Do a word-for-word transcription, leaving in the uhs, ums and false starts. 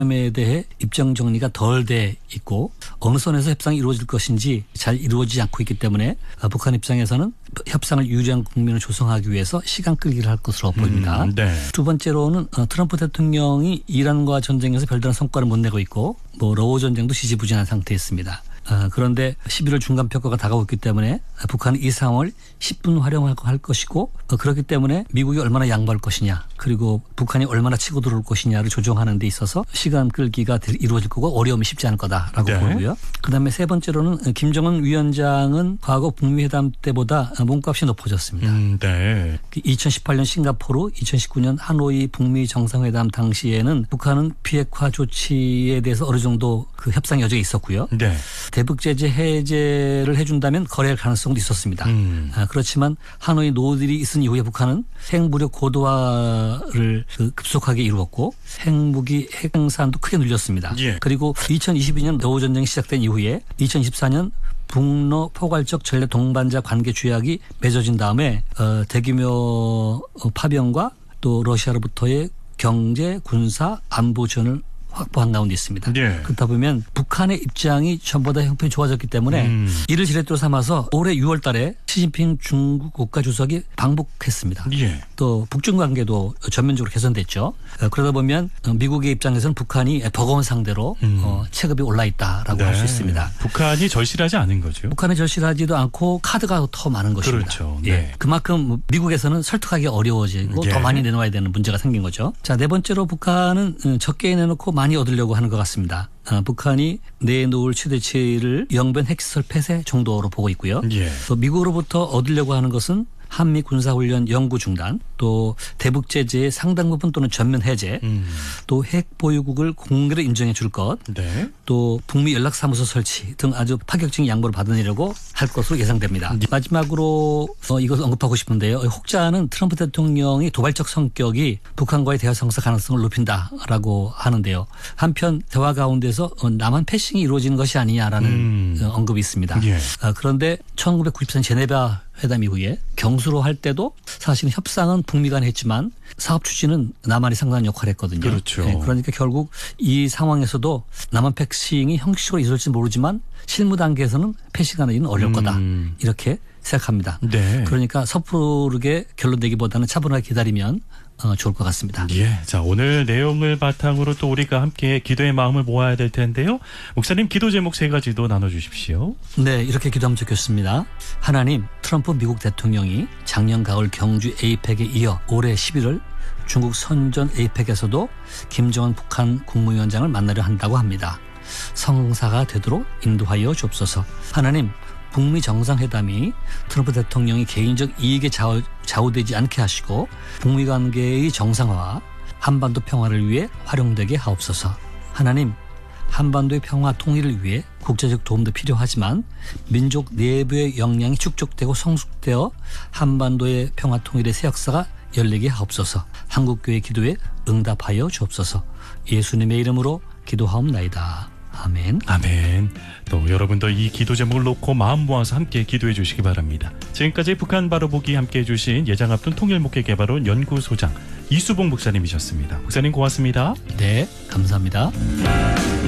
에 대해 입장 정리가 덜 돼 있고 어느 선에서 협상이 이루어질 것인지 잘 이루어지지 않고 있기 때문에 북한 입장에서는 협상을 유리한 국면을 조성하기 위해서 시간 끌기를 할 것으로 보입니다. 음, 네. 두 번째로는 트럼프 대통령이 이란과 전쟁에서 별다른 성과를 못 내고 있고 뭐 러우 전쟁도 지지부진한 상태였습니다. 어, 그런데 십일월 중간평가가 다가오고 있기 때문에 북한은 이 상황을 십분 활용할 것이고 어, 그렇기 때문에 미국이 얼마나 양보할 것이냐 그리고 북한이 얼마나 치고 들어올 것이냐를 조정하는 데 있어서 시간 끌기가 이루어질 거고 어려움이 쉽지 않을 거다라고 네. 보고요. 그다음에 세 번째로는 김정은 위원장은 과거 북미 회담 때보다 몸값이 높아졌습니다. 음, 네. 이천십팔 년 싱가포르, 이천십구 년 하노이 북미 정상회담 당시에는 북한은 비핵화 조치에 대해서 어느 정도 그 협상 여지가 있었고요. 네. 대북 제재 해제를 해준다면 거래할 가능성도 있었습니다. 음. 아, 그렇지만 하노이 노딜이 있은 이후에 북한은 핵무력 고도화를 그 급속하게 이루었고 핵무기 핵생산도 크게 늘렸습니다. 예. 그리고 이천이십이 년 러우 전쟁이 시작된 이후에 이천이십사 년 북러 포괄적 전략 동반자 관계 규약이 맺어진 다음에 어, 대규모 파병과 또 러시아로부터의 경제, 군사, 안보 지원을 확보한 가운데 있습니다. 예. 그렇다 보면 북한의 입장이 전보다 형편이 좋아졌기 때문에 음. 이를 지렛대로 삼아서 올해 유월 달에 시진핑 중국 국가주석이 방북했습니다. 예. 또 북중 관계도 전면적으로 개선됐죠. 그러다 보면 미국의 입장에서는 북한이 버거운 상대로 음. 어, 체급이 올라 있다라고 네. 할 수 있습니다. 북한이 절실하지 않은 거죠. 북한이 절실하지도 않고 카드가 더 많은 것입니다. 그렇죠. 네. 예. 그만큼 미국에서는 설득하기 어려워지고 예. 더 많이 내놓아야 되는 문제가 생긴 거죠. 자, 네 번째로 북한은 적게 내놓고 많이 얻으려고 하는 것 같습니다. 어, 북한이 내놓을 최대치를 영변 핵시설 폐쇄 정도로 보고 있고요. 예. 또 미국으로부터 얻으려고 하는 것은 한미 군사훈련 연구 중단, 또 대북 제재의 상당 부분 또는 전면 해제, 음. 또 핵 보유국을 공개로 인정해 줄 것, 네. 또 북미 연락사무소 설치 등 아주 파격적인 양보를 받아내려고 할 것으로 예상됩니다. 네. 마지막으로 어, 이것을 언급하고 싶은데요. 혹자는 트럼프 대통령이 도발적 성격이 북한과의 대화 성사 가능성을 높인다라고 하는데요. 한편 대화 가운데서 남한 패싱이 이루어지는 것이 아니냐라는 음. 언급이 있습니다. 예. 그런데 천구백구십사 년 제네바 회담 이후에 경수로 할 때도 사실은 협상은 북미 간에 했지만 사업 추진은 남한이 상당한 역할을 했거든요. 그렇죠. 네, 그러니까 결국 이 상황에서도 남한 패싱이 형식적으로 이루어질지 모르지만 실무 단계에서는 패싱하기는 어려울 거다. 음. 이렇게 생각합니다. 네. 그러니까 섣부르게 결론 내기보다는 차분하게 기다리면 어, 좋을 것 같습니다. 예, 자 오늘 내용을 바탕으로 또 우리가 함께 기도의 마음을 모아야 될 텐데요. 목사님 기도 제목 세 가지도 나눠주십시오. 네, 이렇게 기도하면 좋겠습니다. 하나님, 트럼프 미국 대통령이 작년 가을 경주 에이펙에 이어 올해 십일월 중국 선전 에이펙에서도 김정은 북한 국무위원장을 만나려 한다고 합니다. 성사가 되도록 인도하여 주옵소서. 하나님, 북미 정상회담이 트럼프 대통령이 개인적 이익에 좌우, 좌우되지 않게 하시고 북미 관계의 정상화와 한반도 평화를 위해 활용되게 하옵소서. 하나님, 한반도의 평화 통일을 위해 국제적 도움도 필요하지만 민족 내부의 역량이 축적되고 성숙되어 한반도의 평화 통일의 새 역사가 열리게 하옵소서. 한국교회 기도에 응답하여 주옵소서. 예수님의 이름으로 기도하옵나이다. 아멘. 아멘. 또 여러분도 이 기도 제목을 놓고 마음 모아서 함께 기도해 주시기 바랍니다. 지금까지 북한 바로보기 함께해 주신 예장 앞둔 통일목회개발원 연구소장 이수봉 목사님이셨습니다. 목사님 고맙습니다. 네, 감사합니다.